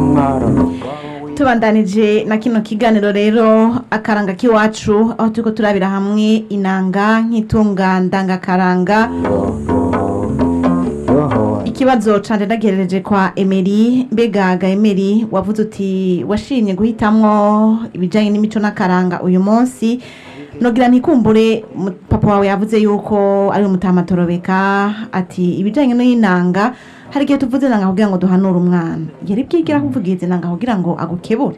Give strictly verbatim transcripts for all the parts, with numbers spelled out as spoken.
tubandanije na kino kiganiro rero akaranga k'iwacu aho turiko turabira hamwe inanga nk'itunga ndangakaranga. Ikibazo canje ndagerereje kwa Emery, mbega ga Emery wavuze uti washimye guhitamwo ibijanye n'imico n'akaranga uyu munsi, nogira ntikumbure papa wawe yavuze yuko ari umutamatorobeka ati ibijanye n'inanga hari igihe tuvuze nanga kugira ngo duhanure umwana, yari bwigira kuvugize nanga kugira ngo agukebure.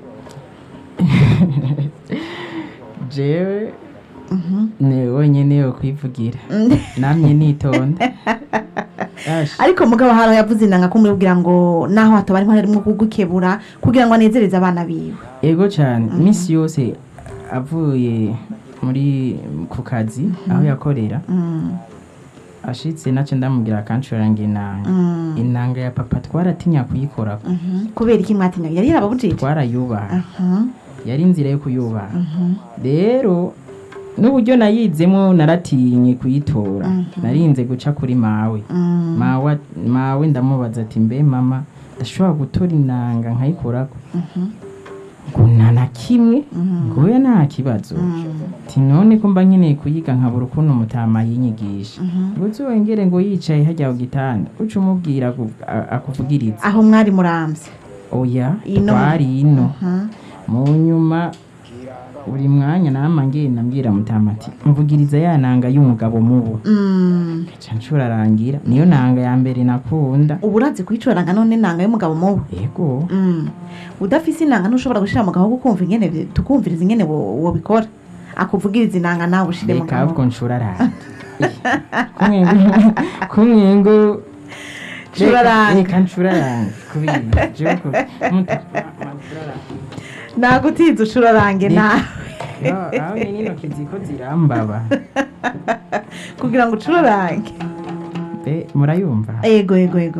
jewe ne wenyene yo kwivugira namye nitonda. Ariko mugabo haro yavuze nanga kumwe kugira ngo naho hataba ari harimo kugukebura kugira ngo anezereze abana biwe. Ego cyane misi yose avuye muri ku kazi aho yakorera ashitse nace ndamubwira akancuranga inanga. Inanga ya papa twaratinya kuyikora kubera iki mwatinya? Yari yarababujije twarayubaha, yari inzira yo kuyubaha. Rero n'uburyo nayizemo naratinye kuyitora, narinze guca kuri mawe. mawe mawe ndamubaza ati mbe mama ndashobora gutora inanga nkayikorako? Kuna na kimwe ngoya nta kibazo. Ati none ko mba nkeneye kuyiga nkabura ukuntu mutama yinyigisha, uzongere ngo yicaye hajya ku gitanda uca umubwira akuvugiriza aho mwari muramvye? Oya twari ino mu nyuma buri mwanya nama ngenda mbwira mutama ati mvugiriza ya nanga y'umugabo mubo. Aca ncurarangira, niyo nanga ya mbere nakunda. Ubu urazi kuyicuranga none nanga y'umugabo mubo? Yego. Udafise inanga ntushobora gushira mu gaho gukumva ingene tukumviriza ingene wo bikora akuvugiriza inanga nawe ushire mu gaho. Reka ubwo ncuraranga kumwengo kumwengo curaranga reka ncuraranga kubira joko nagutiza ucurarange nawe. aho nino kiziko zirambaba kugira ngo ucurarange. be murayumva? Ego ego ego.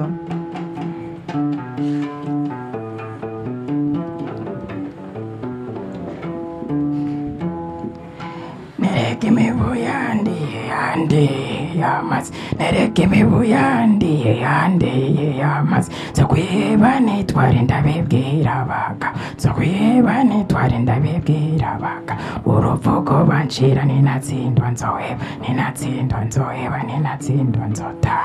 Nereke mibu yandi yandi yamazi, nereke mibu yandi yandi yamazi, zokweba nitware ndabibwira baka, zokweba nitware ndabibwira baka, uruvugo bancira ninatsindwa nzoheba, ninatsindwa nzoheba, ninatsindwa nzota.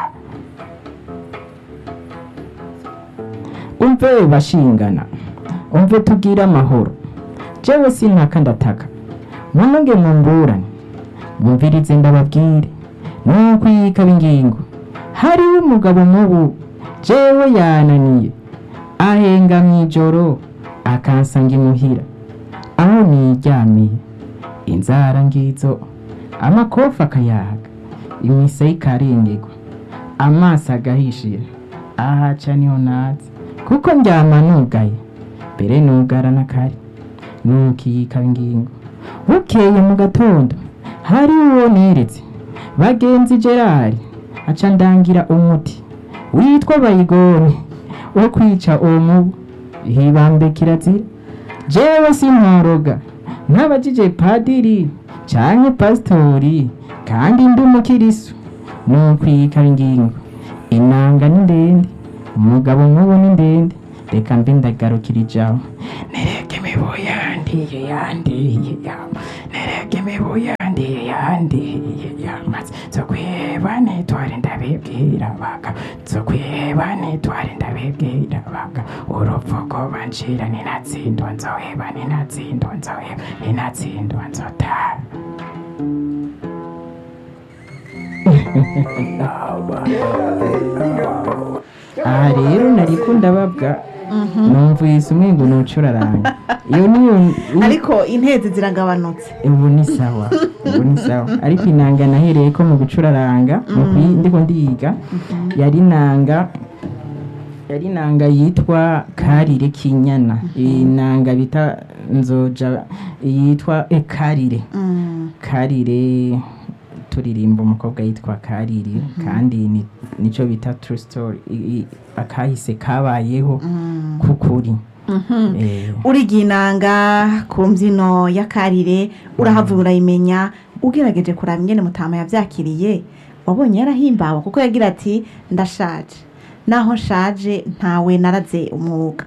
Umve bashingana, umve tugira amahoro, jewe sintaka ndataka, munonge mumburane mumvirize ndababwire nuko yikaba ingingo. Hari umugabo mubu jewe yananiye, ahenga mwijoro akansanga imuhira, aho niryamiye inzara ngizo, amakofa akayaga, imise ikarengerwa, amaso agahishira, ahaca niho nazi kuko ndyama nugaye, mbere nugara nakari nuko yikaba ingingo. Bukeye mu gatondo hari uwo neretse bagenzi Gerard aca ndangira umuti witwa bayigone wo kwica uwo mubu, hibambe kirazira. Jewe sinkoroga nk'abajije padiri canke pastori kandi ndi umukirisu, nuko yikaba ingingo. Inanga ni ndende, umugabo mubu ni ndende, reka mbe ndagarukira ijaho. Nereke mibu yandi yandi yama, nereke mibu yandi yandi yama, zokweba nitware ndabibwira baka, zokweba nitware ndabibwira baka, uruvugo bancira ninatsindwa nzoheba, ninatsindwa nzoheba, ninatsindwa nzota. Aha rero nariko ndababwa numvise umwengo nucuraranga. Iyo niyo ariko intezi ziragabanutse. Ubu ni sawa, ubu ni sawa. Ariko inanga nahereye ko mu gucuraranga ndiko ndiga yari inanga yari inanga yitwa Karire Kinyana. Inanga bita nzoja yitwa Karire. Karire turirimba umukobwa yitwa Karire kandi nico bita true story, akahise kabayeho kukuri. Urigiye inanga ku mbyino ya Karire urahavuye urayimenya, ugerageje kuraba ingene mutama yavyakiriye wabonye yarahimbawe kuko yagira ati ndashaje, naho nshaje ntawe naraze umwuga,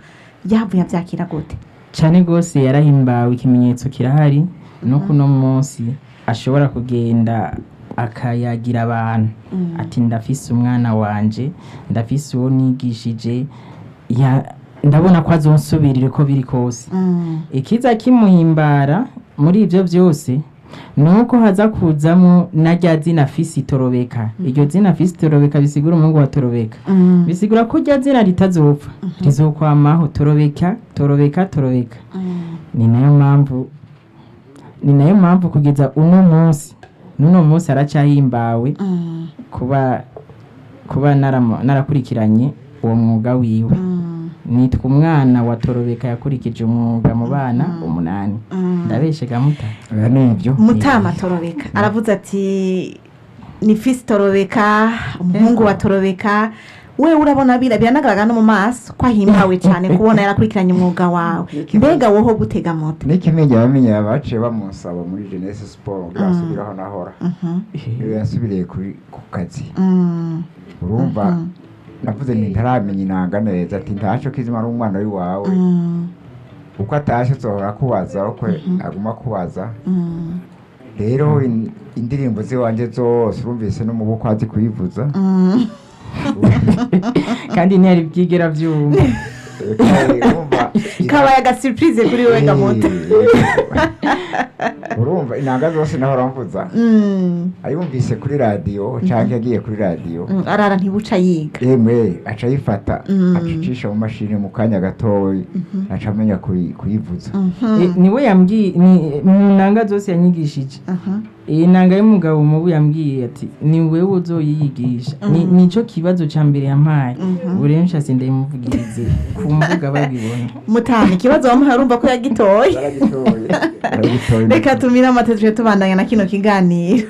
yavuye abyakira gute? cyane rwose yarahimbawe, ikimenyetso kirahari no kuno munsi ashobora kugenda akayagira abantu ati ndafise umwana wanje, ndafise uwo nigishije, ya ndabona ko azonsubirire ko biri kose. Ikiza kimuhimbara muri ivyo byose nuko haza kuzamo na rya zina Fisi Torobeka. Iryo zina Fisi Torobeka bisigura umuhungu wa Torobeka, bisigura ko rya zina ritazopfa, rizokwamaho Torobeka Torobeka Torobeka. Ni nayo mpamvu ni nayo mpamvu kugeza uno munsi nuno munsi aracahimbawe kuba kuba narakurikiranye uwo mwuga wiwe. Nitwa umwana wa Torobeka yakurikije umwuga mu bana umunani. Ndabeshe gamuta nivyo Mutama Torobeka aravuze ati ni Fisi Torobeka, umuhungu wa Torobeka. We urabona bira biranagaragara no mu maso ko ahimbawe cyane kubona yarakurikiranye umwuga wawe. Mbega woho gutega moto n'ikimenye bamenye abace bamusaba muri Jeunesse Sport gasubiraho nahora iyo yasubiriye kuri ku kazi. Urumva navuze ni ntaramenya inanga neza ati ntaco kizima n'umwana wi wawe uko atashe zohora kubaza uko aguma kubaza. Rero indirimbo ziwanje zose urumvise no mu bukwe azi kuyivuza kandi ntiyari byigera byumva. kabaye aga surprise kuri we gamoto. Urumva inanga zose nahora mvuza ayumvise kuri radio canke agiye kuri radio arara ntibuca yiga, emwe aca yifata acicisha mu mashini mu kanya gatoyi aca amenya kuyivuza. Niwe yambwiye mu nanga zose yanyigishije. Iyi nanga y'umugabo mubu yambwiye ati ni wewe uzoyiyigisha. Nico kibazo ca mbere yampaye. Burensha sinde muvugirize ku mbuga babibona. Mutani kibazo wamuha urumva ko yagitoye. Reka tumira amatezwe tubandanya na kino kiganiro.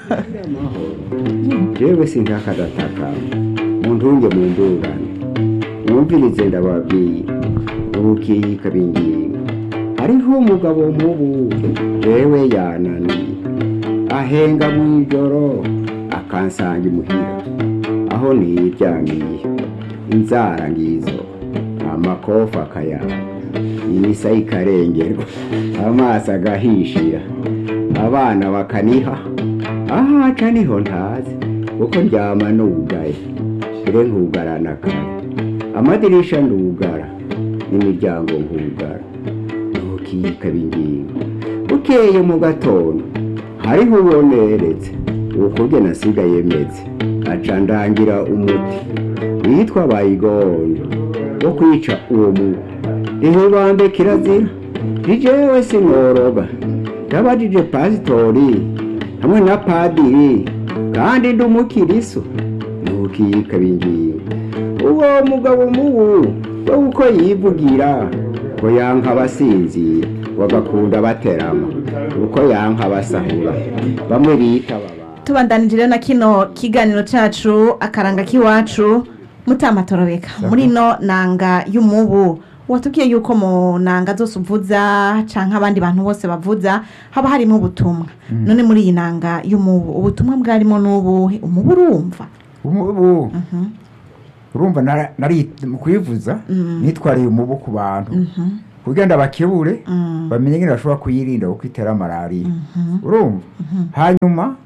Jewe sinkakadataka muntunge mu ndungane mwumvirize ndababwiye ubukiyi kabingi hariho umugabo mubu jewe yananiye ahenga mwijoro akansanga imuhira aho niryamiye inzara ngizo amakofa akayanga imisa ikarengerwa amaso agahishira abana bakaniha ahaca niho ntazi kuko ndyama nugaye ire nkugarana kare amadirisha ndugara n'imiryango nkugara ntukika bingingo bukeye mu gatondo hariho uboneretse ukubye nasigaye meze aca ndangira umuti witwa bayigondo wo kwica uwo mu ihubambe kirazira rijewe sinoroga ndabajije pasitori hamwe na padiri kandi ndumukiriso ntukika bingiye uwo mugabo mubu wo uko yivugira ko yanka abasinzira bagakunda baterama uko yanka basahura bamwe bita baba. Tubandanije rero na kino kiganiro cacu akaranga kiwacu Mutama Torobeka muri no nanga y'umubu watubwiye yuko mu nanga zose uvuza canke abandi bantu bose bavuza haba harimo ubutumwa. None muri iyi nanga y'umubu ubutumwa bwarimo n'ubuhe? Umubu urumva umubu urumva nari mu kuyivuza nitwariye umubu ku bantu kugenda bakebure bamenye ngene bashobora kuyirinda uko itera malaria. Urumva hanyuma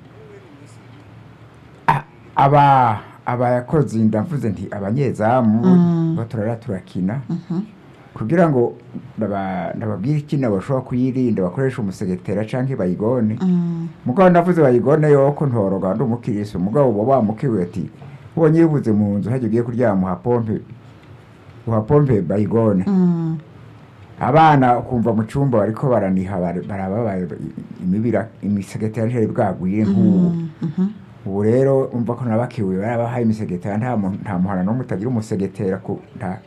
aba abayakoze ndavuze nti abanyezamu batorara turakina kugira ngo ndababwire ikina bashobora kuyirinda bakoresha umusegetera canke bayigone. Mugabo ndavuze bayigone yoko ntoroga ndumukiriso mugabo bo bamukiwe ati ubonye yibuze mu nzu haje ugiye kuryama ha pompe uha pompe bayigone. Abana kumva mu cyumba bariko baraniha barababaye imibira imisegetera ntari bwagwiye nk'ubu. Ubu rero umva ko nabakiwe barabahaye imisegetera nta nta muhana no mutagira umusegetera ku nta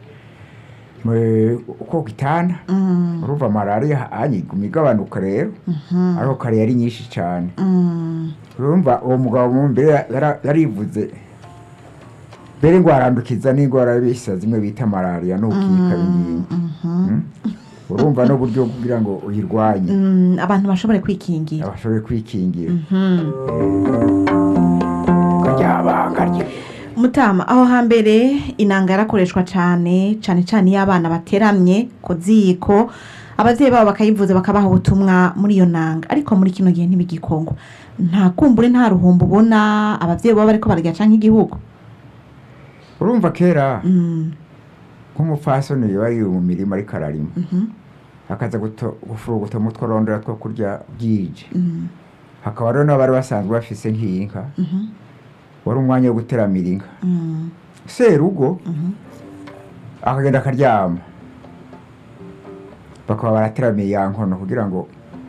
uko gitana. Urumva malaria anyiguma igabanuka rero ariko kare yari nyinshi cyane. Urumva uwo mugabo mu mbere yarivuze bere ngo arandukiza n'ingwara y'ibisa zimwe bita malaria n'ukika bingingo. Urumva no buryo kugira ngo uyirwanye abantu bashobore kwikingira abashobore kwikingira kajya bangarye mutama aho hambere inanga yarakoreshwa cyane cyane cyane iyo abana bateramye ku ziko abavyeyi babo bakayivuza bakabaha ubutumwa muri iyo nanga ariko muri kino gihe ntibigikongwa nta kumbure nta ruhombo ubona abavyeyi babo bariko bararya canke igihugu urumva kera mm. nk'umupfasoni yari mu mirima ariko ararima Mhm. akaza gufuruguta mu tworondera two kurya bwije Mhm. hakaba rero n'abari basanzwe bafise nk'inka Mhm. wari umwanya wo guteramira inka Mhm. serugo Mhm. akagenda akaryama bakaba barateramiye ya nkono kugira ngo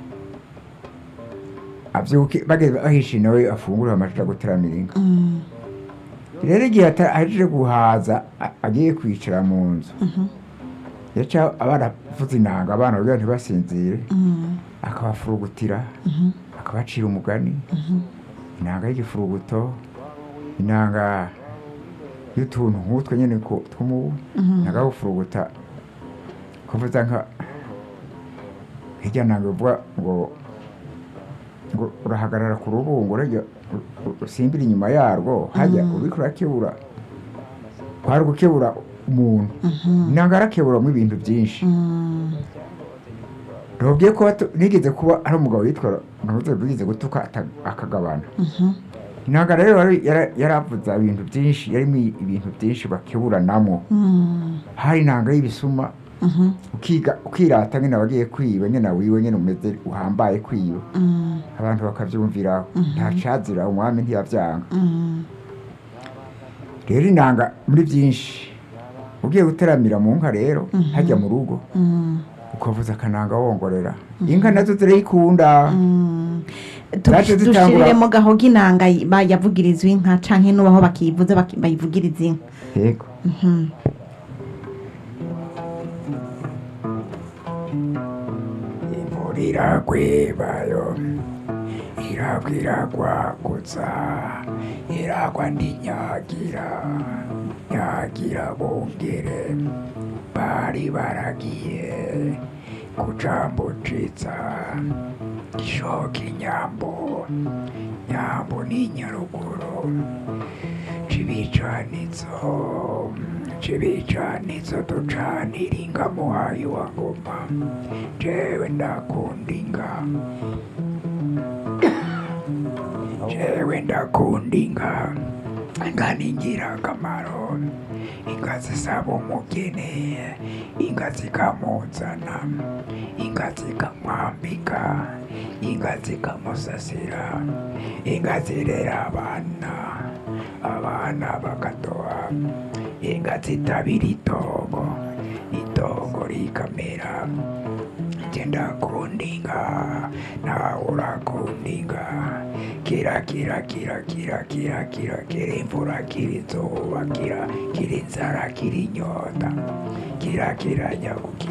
avyuke bageze ahishe nawe afungure amashira guteramira inka Mhm. rero igihe ata- ahejeje guhaza a- agiye kwicara mu nzu Mhm. yaca abana avuza inanga abana kugira ntibasinzire Mhm. akabafurugutira Mhm. akabacira umugani Mhm. inanga y'igifuruguto inanga y'utuntu nk'utwo nyene ko tw'umubu Mhm. inanga y'ufuruguta kuvuza nka hirya nanga uvuga ngo ngo urahagarara ku rubungo urajya usimbira inyuma yarwo hajya uriko urakebura kwari gukebura umuntu Mhm. inanga arakeburamwo ibintu byinshi Mhm. ntubwiye ko batu- nigeze kuba ari umugabo yitwa ntuze bigize gutuka ata- akagabana Mhm. inanga rero yari- yara- yaravuza ibintu byinshi yarimo ibintu byinshi bakeburanamo Mhm. hari inanga y'ibisuma Mhm. ukiga ukirata nyine wagiye kwiba nyine wiwe nyine umeze uhambaye kwiba Mhm. abantu bakabyumviraho nta cazira umwami ntiyavyanga Mhm. rero inanga muri byinshi ugiye guteramira mu nka rero hajya mu rugo Mhm. ukavuza akananga wongorera inka nazo zirayikunda Mm. Zaje Tu- zitangura- dushiriremo gahoga inanga y- ba- yavugirizwa inka canke nubaho bakiyivuze baki- bayivugiriza inka yego Mhm. imvura iragwebayo iragwa iragwagutsa iragwa ndinyagira nyagira bongere bari baragiye kucambucitsa ishoka inyambo nyambo n'inyaruguru cibicanizo cibicanizo ducanira inga muhayi wa ngoma jewe ndakunda inga jewe ndakunda inga inga ni ingirakamaro inga zisaba umugeni inga zikamuzana inga zikamwambika inga zikamusasira inga zirera abana abana bakatoha inga zitabira itongo itongo rikamera nje ndakunda inga nawe urakunda inga kira kira kira kira kira kira kira imvura kira izuba kira kira inzara kira inyota kira kira nyabuki